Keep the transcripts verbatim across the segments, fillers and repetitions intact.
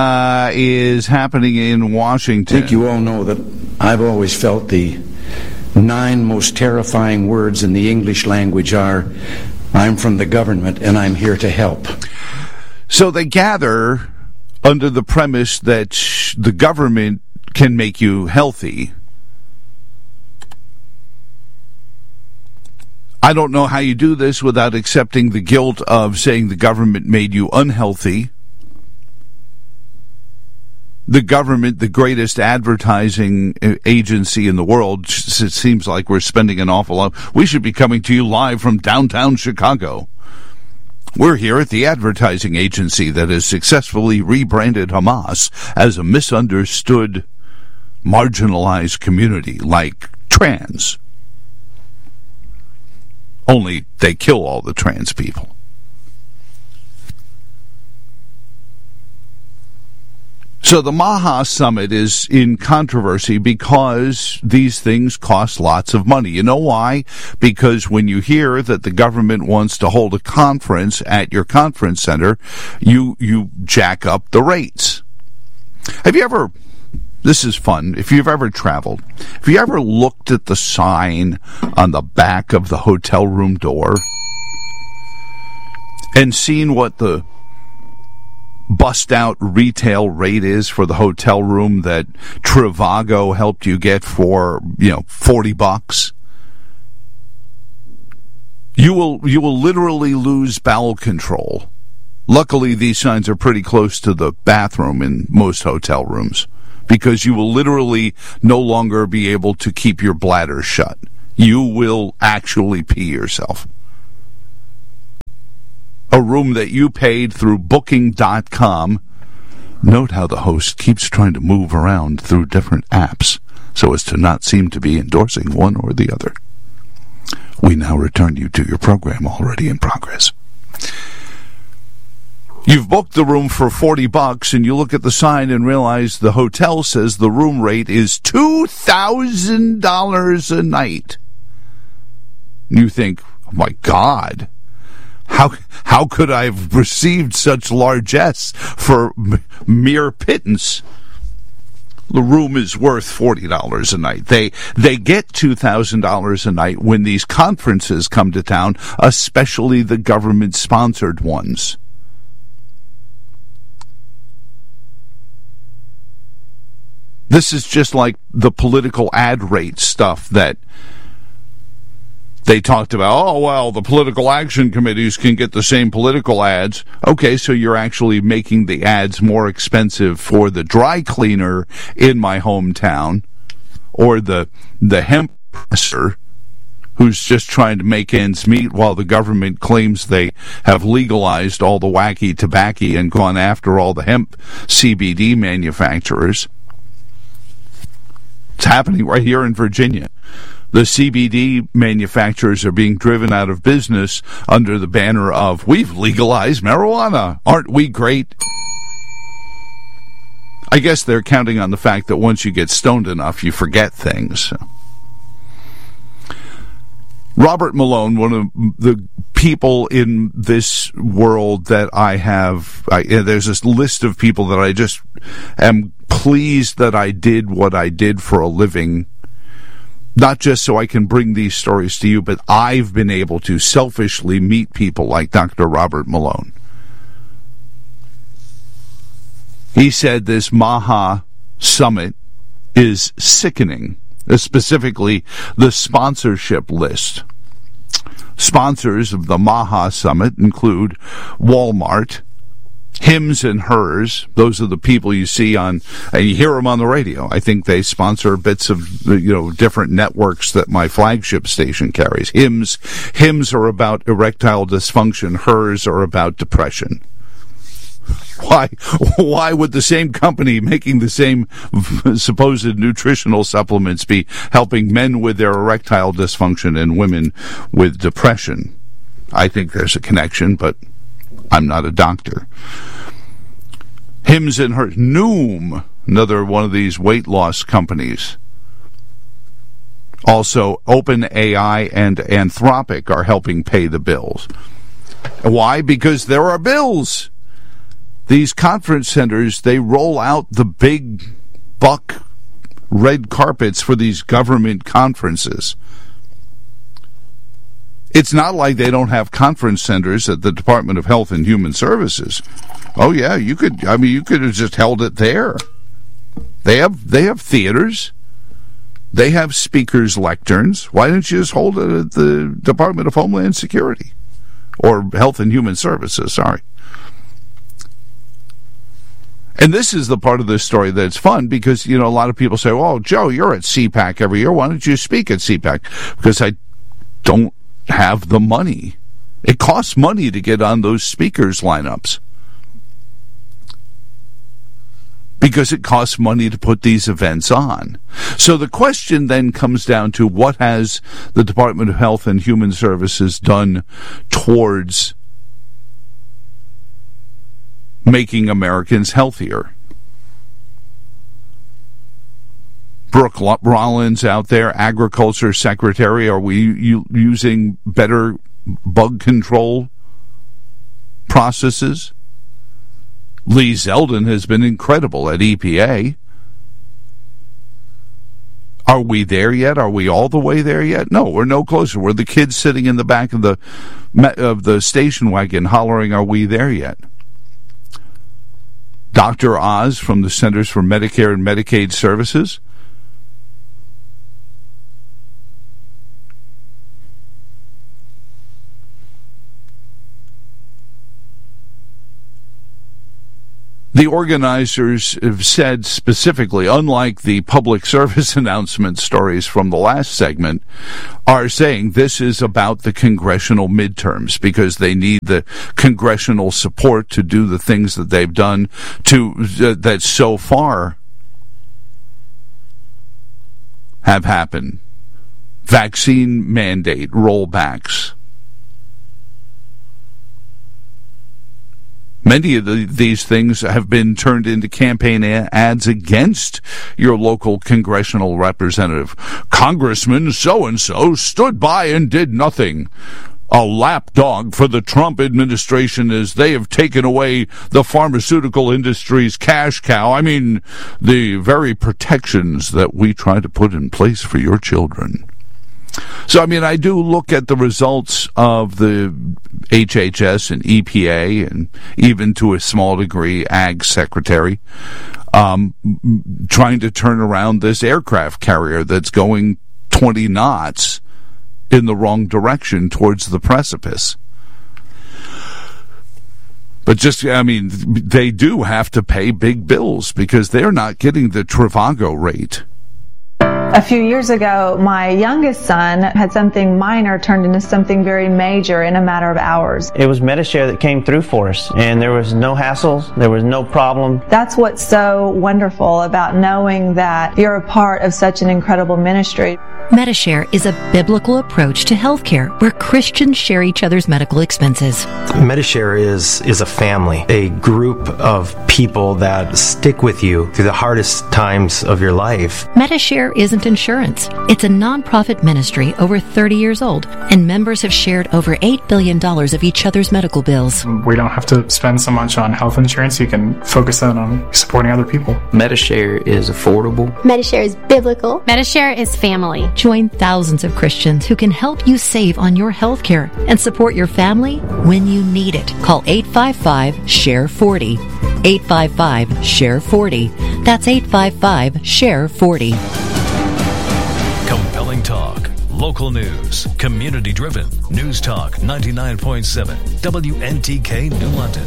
uh, is happening in Washington. I think you all know that I've always felt the nine most terrifying words in the English language are, I'm from the government and I'm here to help. So they gather under the premise that sh- the government can make you healthy. I don't know how you do this without accepting the guilt of saying the government made you unhealthy. The government, the greatest advertising agency in the world, it seems like we're spending an awful lot. We should be coming to you live from downtown Chicago. We're here at the advertising agency that has successfully rebranded Hamas as a misunderstood, marginalized community like trans. Only they kill all the trans people. So the Maha Summit is in controversy because these things cost lots of money. You know why? Because when you hear that the government wants to hold a conference at your conference center, you you jack up the rates. Have you ever... This is fun. If you've ever traveled, have you ever looked at the sign on the back of the hotel room door and seen what the bust-out retail rate is for the hotel room that Trivago helped you get for, you know, forty bucks? You will, you will literally lose bowel control. Luckily, these signs are pretty close to the bathroom in most hotel rooms, because you will literally no longer be able to keep your bladder shut. You will actually pee yourself. A room that you paid through booking dot com. Note how the host keeps trying to move around through different apps so as to not seem to be endorsing one or the other. We now return you to your program already in progress. You've booked the room for forty bucks, and you look at the sign and realize the hotel says the room rate is two thousand dollars a night. You think, oh my God, how how could I have received such largesse for m- mere pittance? The room is worth forty dollars a night. They they get two thousand dollars a night when these conferences come to town, especially the government-sponsored ones. This is just like the political ad rate stuff that they talked about. Oh, well, the political action committees can get the same political ads. Okay, so you're actually making the ads more expensive for the dry cleaner in my hometown, or the the hemp presser who's just trying to make ends meet while the government claims they have legalized all the wacky tobacco and gone after all the hemp C B D manufacturers. It's happening right here in Virginia. The C B D manufacturers are being driven out of business under the banner of, we've legalized marijuana. Aren't we great? I guess they're counting on the fact that once you get stoned enough, you forget things. Robert Malone, one of the people in this world that I have, I, there's this list of people that I just am pleased that I did what I did for a living, not just so I can bring these stories to you, but I've been able to selfishly meet people like Doctor Robert Malone. He said this Maha Summit is sickening, specifically the sponsorship list. Sponsors of the Maha Summit include Walmart, Hims and Hers. Those are the people you see on, and you hear them on the radio. I think they sponsor bits of, you know, different networks that my flagship station carries. Hims, Hims are about erectile dysfunction. Hers are about depression. Why, why would the same company making the same supposed nutritional supplements be helping men with their erectile dysfunction and women with depression? I think there's a connection, but I'm not a doctor. Hims and Hers. Noom, another one of these weight loss companies. Also, OpenAI and Anthropic are helping pay the bills. Why? Because there are bills. these conference centers, they roll out the big buck red carpets for these government conferences. It's not like they don't have conference centers at the Department of Health and Human Services. Oh yeah, you could, I mean, you could have just held it there. They have, they have theaters. They have speakers' lecterns. Why don't you just hold it at the Department of Homeland Security? Or Health and Human Services, sorry. And this is the part of this story that's fun because, you know, a lot of people say, well, Joe, you're at C PAC every year. Why don't you speak at C PAC? Because I don't have the money. It costs money to get on those speakers lineups. Because it costs money to put these events on. So the question then comes down to what has the Department of Health and Human Services done towards making Americans healthier? Brooke Rollins out there, Agriculture Secretary, are we u- using better bug control processes? Lee Zeldin has been incredible at E P A. Are we there yet? Are we all the way there yet? No, we're no closer. We're the kids sitting in the back of the of the station wagon hollering, are we there yet? Doctor Oz from the Centers for Medicare and Medicaid Services. The organizers have said specifically, unlike the public service announcement stories from the last segment, are saying this is about the congressional midterms because they need the congressional support to do the things that they've done to uh, that so far have happened. Vaccine mandate rollbacks. Many of the, these things have been turned into campaign ads against your local congressional representative. Congressman so-and-so stood by and did nothing. A lapdog for the Trump administration as they have taken away the pharmaceutical industry's cash cow. I mean, the very protections that we try to put in place for your children. So, I mean, I do look at the results of the H H S and E P A and even to a small degree Ag Secretary um, trying to turn around this aircraft carrier that's going twenty knots in the wrong direction towards the precipice. But just, I mean, they do have to pay big bills because they're not getting the Trivago rate. A few years ago, my youngest son had something minor turned into something very major in a matter of hours. It was Medi-Share that came through for us, and there was no hassles, there was no problem. That's what's so wonderful about knowing that you're a part of such an incredible ministry. Medi-Share is a biblical approach to healthcare where Christians share each other's medical expenses. Medi-Share is, is a family, a group of people that stick with you through the hardest times of your life. Medi-Share isn't insurance. It's a nonprofit ministry over thirty years old, and members have shared over eight billion dollars of each other's medical bills. We don't have to spend so much on health insurance. You can focus that on supporting other people. Medi-Share is affordable. Medi-Share is biblical. Medi-Share is family. Join thousands of Christians who can help you save on your health care and support your family when you need it. Call eight five five, S H A R E forty. eight five five, S H A R E forty. That's eight five five, S H A R E forty. Compelling talk, local news, community-driven. News Talk ninety-nine point seven, W N T K New London.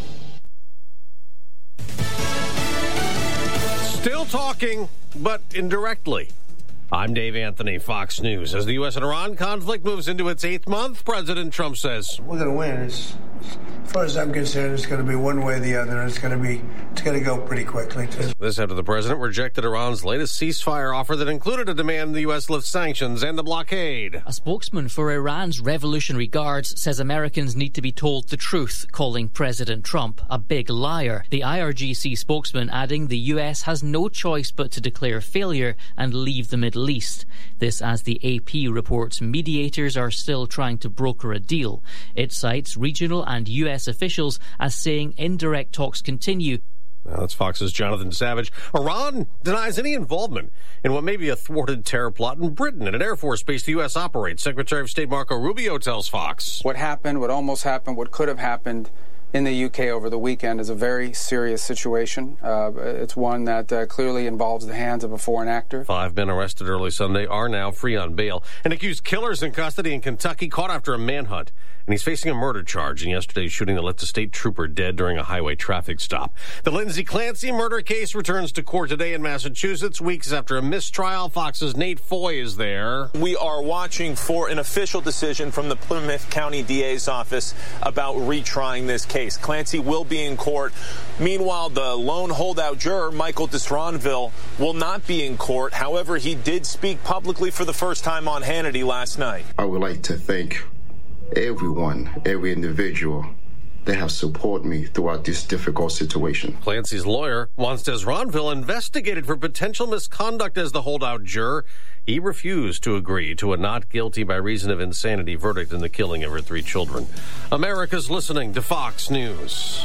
Still talking, but indirectly. I'm Dave Anthony, Fox News. As the U S and Iran conflict moves into its eighth month, President Trump says, we're going to win. It's, as far as I'm concerned, it's going to be one way or the other. It's going to be, it's going to go pretty quickly, too. This after the president rejected Iran's latest ceasefire offer that included a demand the U S lift sanctions and the blockade. A spokesman for Iran's Revolutionary Guards says Americans need to be told the truth, calling President Trump a big liar. The I R G C spokesman adding the U S has no choice but to declare failure and leave the Middle East. This as the A P reports mediators are still trying to broker a deal. It cites regional and U S U S officials as saying indirect talks continue. Now, that's Fox's Jonathan Savage. Iran denies any involvement in what may be a thwarted terror plot in Britain. At an Air Force base the U S operates, Secretary of State Marco Rubio tells Fox. What happened, what almost happened, what could have happened in the U K over the weekend is a very serious situation. Uh, it's one that uh, clearly involves the hands of a foreign actor. Five men arrested early Sunday are now free on bail. An accused killer's in custody in Kentucky, caught after a manhunt. And he's facing a murder charge in yesterday's shooting that left a state trooper dead during a highway traffic stop. The Lindsay Clancy murder case returns to court today in Massachusetts, weeks after a mistrial. Fox's Nate Foy is there. We are watching for an official decision from the Plymouth County D A's office about retrying this case. Clancy will be in court. Meanwhile, the lone holdout juror, Michael Distronville, will not be in court. However, he did speak publicly for the first time on Hannity last night. I would like to thank everyone, every individual that have supported me throughout this difficult situation. Clancy's lawyer wants Distronville investigated for potential misconduct as the holdout juror. He refused to agree to a not guilty by reason of insanity verdict in the killing of her three children. America's listening to Fox News.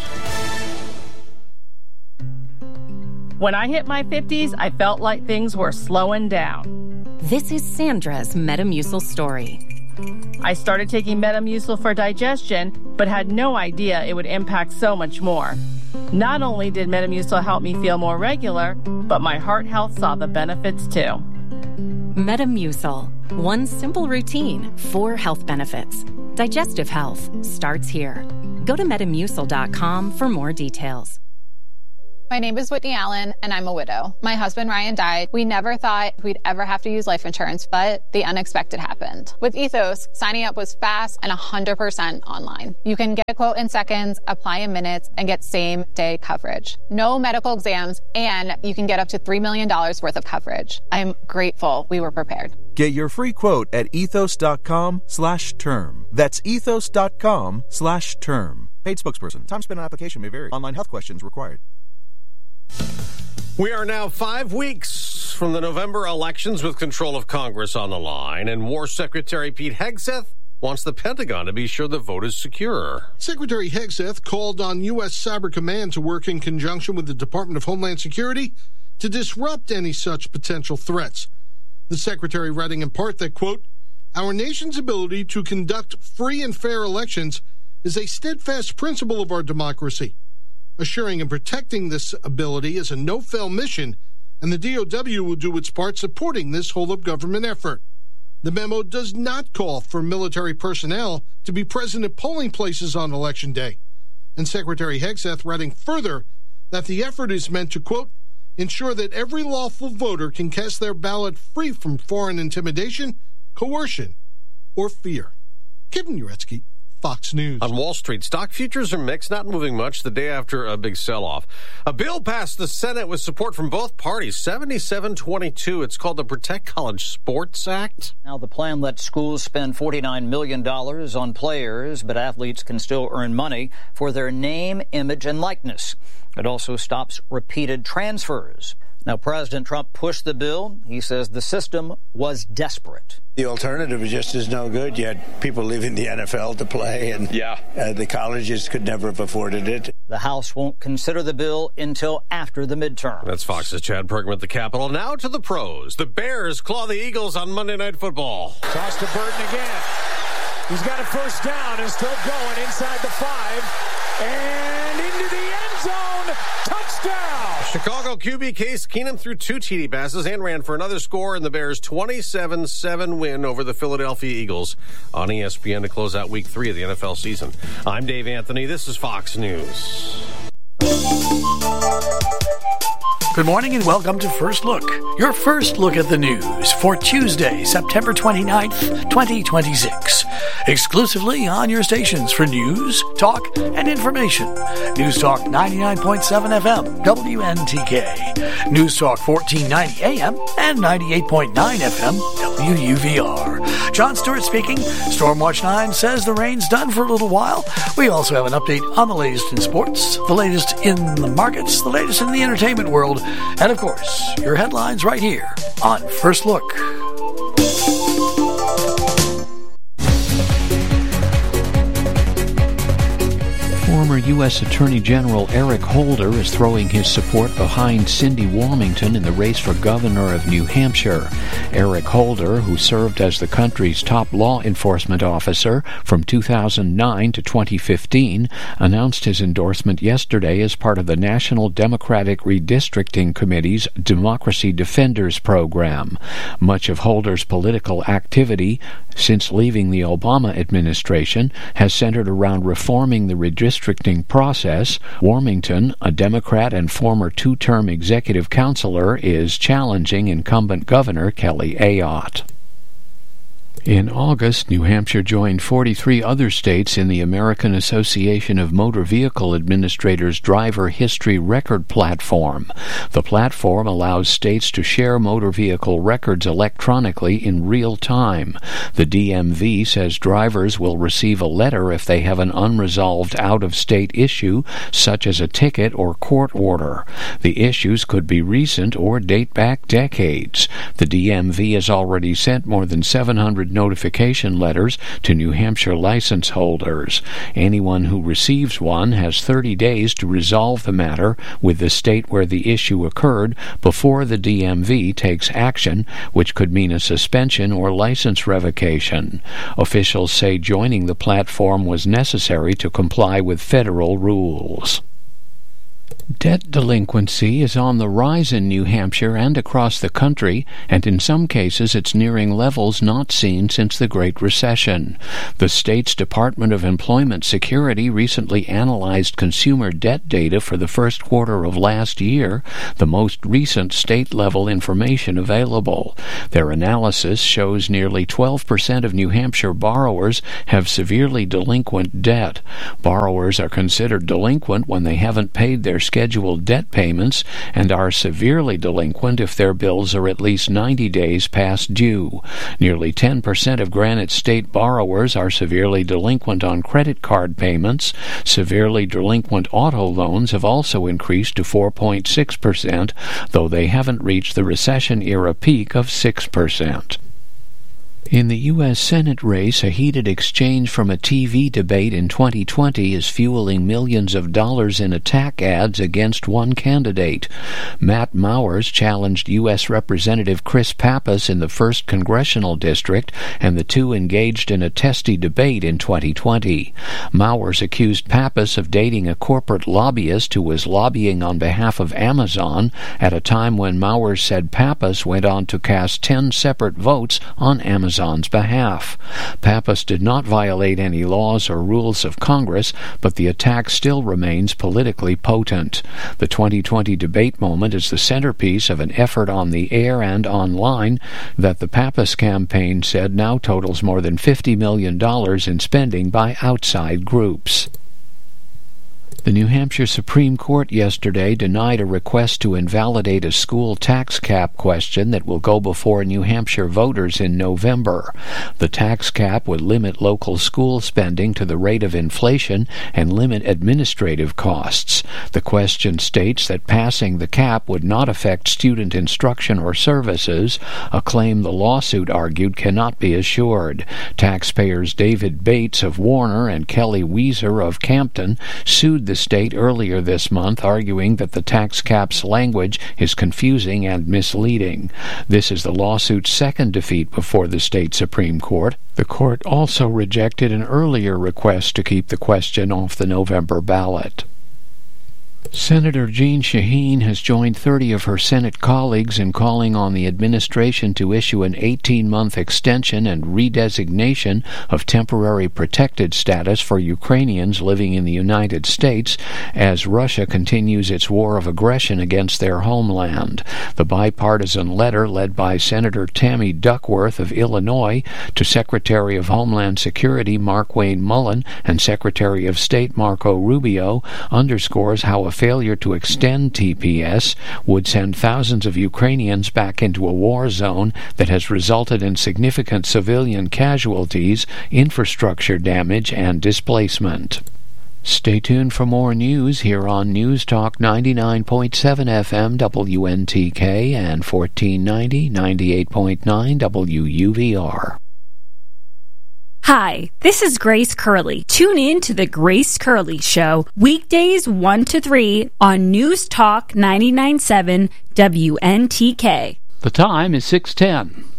When I hit my fifties, I felt like things were slowing down. This is Sandra's Metamucil story. I started taking Metamucil for digestion, but had no idea it would impact so much more. Not only did Metamucil help me feel more regular, but my heart health saw the benefits too. Metamucil. One simple routine, four health benefits. Digestive health starts here. Go to metamucil dot com for more details. My name is Whitney Allen, and I'm a widow. My husband, Ryan, died. We never thought we'd ever have to use life insurance, but the unexpected happened. With Ethos, signing up was fast and one hundred percent online. You can get a quote in seconds, apply in minutes, and get same-day coverage. No medical exams, and you can get up to three million dollars worth of coverage. I'm grateful we were prepared. Get your free quote at ethos dot com slash term. That's ethos dot com slash term. Paid spokesperson. Time spent on application may vary. Online health questions required. We are now five weeks from the November elections with control of Congress on the line, and War Secretary Pete Hegseth wants the Pentagon to be sure the vote is secure. Secretary Hegseth called on U S Cyber Command to work in conjunction with the Department of Homeland Security to disrupt any such potential threats. The Secretary writing in part that, quote, "Our nation's ability to conduct free and fair elections is a steadfast principle of our democracy. Assuring and protecting this ability is a no-fail mission, and the D O W will do its part supporting this whole-of-government effort." The memo does not call for military personnel to be present at polling places on Election Day. And Secretary Hegseth writing further that the effort is meant to, quote, "ensure that every lawful voter can cast their ballot free from foreign intimidation, coercion, or fear." Kevin Uretsky, Fox News. On Wall Street, stock futures are mixed, not moving much the day after a big sell-off. A bill passed the Senate with support from both parties, seventy-seven twenty-two. It's called the Protect College Sports Act. Now, the plan lets schools spend forty-nine million dollars on players, but athletes can still earn money for their name, image, and likeness. It also stops repeated transfers. Now, President Trump pushed the bill. He says the system was desperate. The alternative is just is no good. You had people leaving the N F L to play, and yeah. uh, the colleges could never have afforded it. The House won't consider the bill until after the midterm. That's Fox's Chad Perkman at the Capitol. Now to the pros. The Bears claw the Eagles on Monday Night Football. Toss to Burton again. He's got a first down and still going inside the five. And into the end zone. Touchdown. Chicago Q B Case Keenum threw two T D passes and ran for another score in the Bears' twenty-seven seven win over the Philadelphia Eagles on E S P N to close out week three of the N F L season. I'm Dave Anthony. This is Fox News. Good morning and welcome to First Look, your first look at the news for Tuesday, September twenty-ninth, twenty twenty-six. Exclusively on your stations for news, talk, and information. News Talk ninety-nine point seven F M, W N T K. News Talk fourteen ninety A M and ninety-eight point nine F M, W U V R. John Stewart speaking. Stormwatch nine says the rain's done for a little while. We also have an update on the latest in sports, the latest in the markets, the latest in the entertainment world, and of course, your headlines right here on First Look. U S Attorney General Eric Holder is throwing his support behind Cindy Warmington in the race for governor of New Hampshire. Eric Holder, who served as the country's top law enforcement officer from two thousand nine to twenty fifteen, announced his endorsement yesterday as part of the National Democratic Redistricting Committee's Democracy Defenders program. Much of Holder's political activity since leaving the Obama administration has centered around reforming the redistricting process. Warmington, a Democrat and former two-term executive counselor, is challenging incumbent Governor Kelly Ayotte. In August, New Hampshire joined forty-three other states in the American Association of Motor Vehicle Administrators Driver History Record Platform. The platform allows states to share motor vehicle records electronically in real time. The D M V says drivers will receive a letter if they have an unresolved out-of-state issue, such as a ticket or court order. The issues could be recent or date back decades. The D M V has already sent more than seven hundred notification letters to New Hampshire license holders. Anyone who receives one has thirty days to resolve the matter with the state where the issue occurred before the D M V takes action, which could mean a suspension or license revocation. Officials say joining the platform was necessary to comply with federal rules. Debt delinquency is on the rise in New Hampshire and across the country, and in some cases it's nearing levels not seen since the Great Recession. The state's Department of Employment Security recently analyzed consumer debt data for the first quarter of last year, the most recent state-level information available. Their analysis shows nearly twelve percent of New Hampshire borrowers have severely delinquent debt. Borrowers are considered delinquent when they haven't paid their scheduled debt payments and are severely delinquent if their bills are at least ninety days past due. Nearly ten percent of Granite State borrowers are severely delinquent on credit card payments. Severely delinquent auto loans have also increased to four point six percent, though they haven't reached the recession-era peak of six percent. In the U S Senate race, a heated exchange from a T V debate in twenty twenty is fueling millions of dollars in attack ads against one candidate. Matt Mowers challenged U S Representative Chris Pappas in the first congressional district, and the two engaged in a testy debate in twenty twenty. Mowers accused Pappas of dating a corporate lobbyist who was lobbying on behalf of Amazon at a time when Mowers said Pappas went on to cast ten separate votes on Amazon. Amazon's behalf. Pappas did not violate any laws or rules of Congress, but the attack still remains politically potent. The twenty twenty debate moment is the centerpiece of an effort on the air and online that the Pappas campaign said now totals more than fifty million dollars in spending by outside groups. The New Hampshire Supreme Court yesterday denied a request to invalidate a school tax cap question that will go before New Hampshire voters in November. The tax cap would limit local school spending to the rate of inflation and limit administrative costs. The question states that passing the cap would not affect student instruction or services, a claim the lawsuit argued cannot be assured. Taxpayers David Bates of Warner and Kelly Weiser of Campton sued the state earlier this month, arguing that the tax cap's language is confusing and misleading. This is the lawsuit's second defeat before the state Supreme Court. The court also rejected an earlier request to keep the question off the November ballot. Senator Jeanne Shaheen has joined thirty of her Senate colleagues in calling on the administration to issue an eighteen-month extension and redesignation of temporary protected status for Ukrainians living in the United States as Russia continues its war of aggression against their homeland. The bipartisan letter, led by Senator Tammy Duckworth of Illinois to Secretary of Homeland Security Markwayne Mullin and Secretary of State Marco Rubio, underscores how a failure to extend T P S would send thousands of Ukrainians back into a war zone that has resulted in significant civilian casualties, infrastructure damage, and displacement. Stay tuned for more news here on News Talk ninety-nine point seven F M W N T K and fourteen ninety, ninety-eight point nine W U V R. Hi, this is Grace Curley. Tune in to the Grace Curley Show, weekdays one to three on News Talk ninety-nine point seven W N T K. The time is six ten.